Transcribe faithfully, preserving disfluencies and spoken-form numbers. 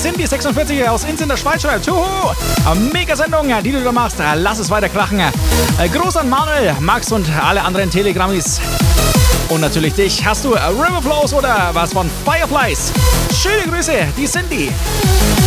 Cindy sechsundvierzig aus Inns in der Schweiz schreibt, Tuhu, mega Sendung, die du da machst. Lass es weiter krachen. Gruß an Manuel, Max und alle anderen Telegrammis. Und natürlich dich. Hast du Riverflows oder was von Fireflies? Schöne Grüße, die Cindy.